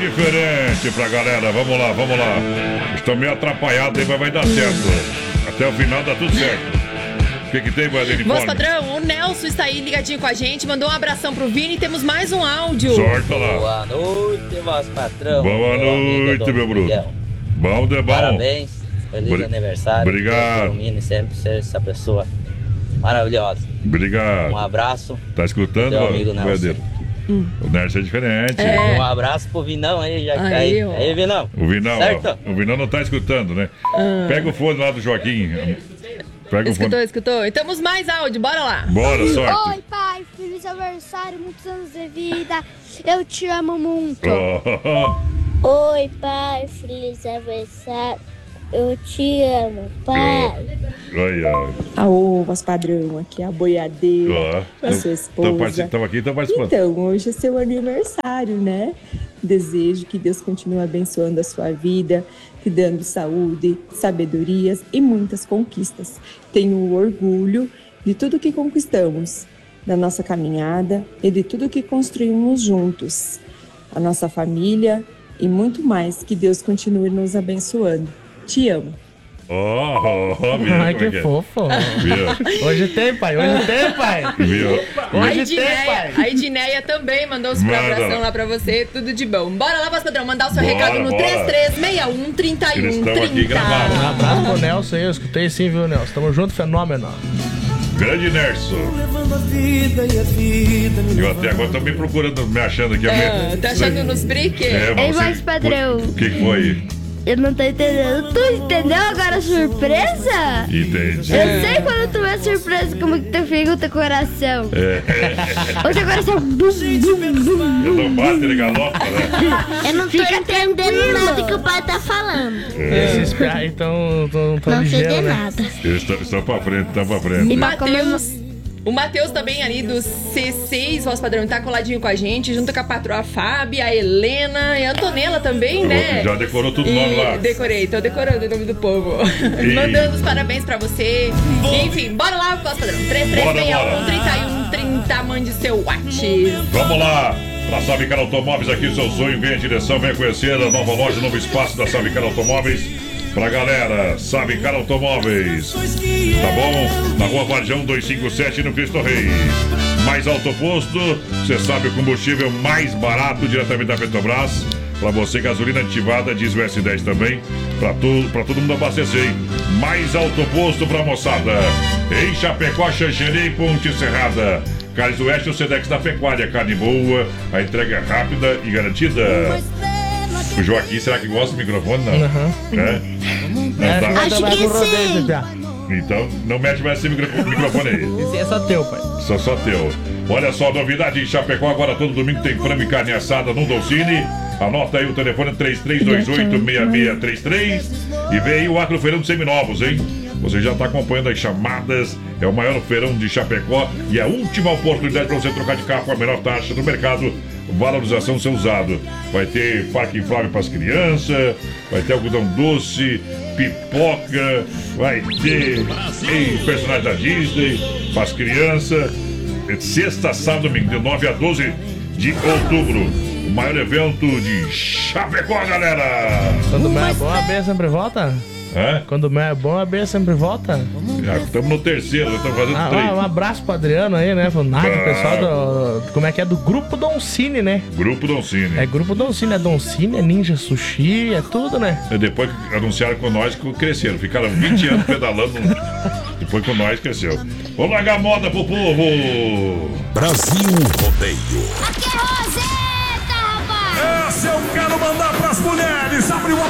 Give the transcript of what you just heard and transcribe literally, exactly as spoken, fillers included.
diferente pra galera. Vamos lá, vamos lá. Estou meio atrapalhado aí, mas vai dar certo. Até o final dá tudo certo. O que, que tem, Guadalini? Voz padrão, o Nelson está aí ligadinho com a gente, mandou um abração pro Vini e temos mais um áudio. Sorta lá. Boa noite, voz padrão. Boa noite, meu bruto. Bom de bom. Parabéns, feliz Bri- aniversário. Obrigado. Domine sempre ser essa pessoa maravilhosa. Obrigado. Um abraço. Tá escutando, Teu amigo Nelson. Guadeiro? Hum. O Nelson é diferente. É. Um abraço pro Vinão aí, já que tá Aí, aí. ó. Aí, Vinão. O Vinão, Certo? ó, o Vinão não tá escutando, né? Ah. Pega o fone lá do Joaquim. Pega o Escutou, fone. escutou? E temos mais áudio, bora lá. Bora, sorte. Oi, pai, feliz aniversário, muitos anos de vida. Eu te amo muito. Oh, Oi, pai, feliz aniversário. Eu te amo, pai. olha. Aô, voz padrão, aqui é a boiadeira, Ó, a sua esposa. Estamos aqui, estamos participando. Então, hoje é seu aniversário, né? Desejo que Deus continue abençoando a sua vida, te dando saúde, sabedorias e muitas conquistas. Tenho orgulho de tudo que conquistamos, da nossa caminhada e de tudo que construímos juntos. A nossa família e muito mais. Que Deus continue nos abençoando. Te amo. Oh, oh, viu Ai, como é que é? fofo. Viu? Hoje tem, pai. Hoje tem, pai. Viu? A Hoje tem, Edneia, pai. a Edneia também mandou os Manda abração lá. lá pra você, tudo de bom. Bora lá, voz padrão, mandar o seu Bora, recado no bora. três três seis um, três Eles um, estão aqui trinta. gravados. Um abraço pro Nelson aí, eu escutei sim, viu, Nelson? Tamo junto, fenômeno. Grande Nerso. Eu até agora tô me procurando, me achando aqui. a Ah, minha- tá achando nos briques? É, Ei, mas voz você- padrão. O que que foi? Eu não tô entendendo. Tu entendeu agora a surpresa? Entendi. Eu sei quando tu é surpresa, como que tu fica o teu coração. É, O teu coração. Bum, bum, bum. eu não bato, ele galopa, né? Eu não tô entendendo nada que o pai tá falando. Esses piá aí tão, tão, tão Não sei ligeiro, de né? nada. Eles estão, estão pra frente, estão pra frente. O Matheus. O Matheus também ali do C seis, voz padrão, tá coladinho com a gente, junto com a patroa Fábio, a Helena e a Antonella também, né? Já decorou tudo o nome lá. E decorei, tô decorando o nome do povo. Mandando os parabéns pra você. Enfim, bora lá, voz padrão. três três seis um, três um, trinta, mande seu WhatsApp. Vamos lá. Pra Savicar Automóveis, aqui o seu sonho, vem a direção, vem conhecer a nova loja, novo espaço da Savicar Automóveis. Pra galera, Savicar Automóveis. Tá bom? Na rua Varjão duzentos e cinquenta e sete, no Cristo Rei. Mais alto posto, você sabe o combustível mais barato diretamente da Petrobras. Pra você, gasolina ativada, diz o S dez também. Pra, tu, pra todo mundo abastecer, hein? Mais alto posto pra moçada. Em Chapecó, Xanxerê e Ponte Serrada. Carnes do Oeste, o Sedex da Pecuária. Carne boa, a entrega é rápida e garantida. O Joaquim, será que gosta do microfone? Não. Aham. É? Não É, tá. vai Acho trabalhar que com rodeio, sim. piá. Então, não mexe mais esse micro- microfone aí. Esse é só teu, pai. Só, só teu. Olha só, novidade em Chapecó. Agora todo domingo tem frango e carne assada no Dolcine. Anota aí o telefone três três dois oito, seis seis três três. E vem aí o Agrofeirão de Seminovos, hein? Você já está acompanhando as chamadas. É o maior feirão de Chapecó. E a última oportunidade para você trocar de carro com a menor taxa do mercado. Valorização do seu usado. Vai ter parque inflável para as crianças. Vai ter algodão doce, pipoca. Vai ter ei, personagem da Disney para as crianças. Sexta, sábado, domingo, de nove a doze de outubro. O maior evento de Chapecó, galera! Quando o mel é bom, a beia sempre volta? Hã? Quando o mel é bom, a beia sempre volta? Já estamos no terceiro, estamos fazendo Ah, três. um abraço pro Adriano aí, né? Pro Nath, o pessoal do. Como é que é? Do Grupo Doncini, né? Grupo Doncini. É Grupo Doncini, é Doncini, é Ninja Sushi, é tudo, né? E depois que anunciaram com nós que cresceram. Ficaram vinte anos pedalando. Depois com nós cresceu. Vamos largar a moda pro povo! Brasil Rodeio. Aqui é Rosé.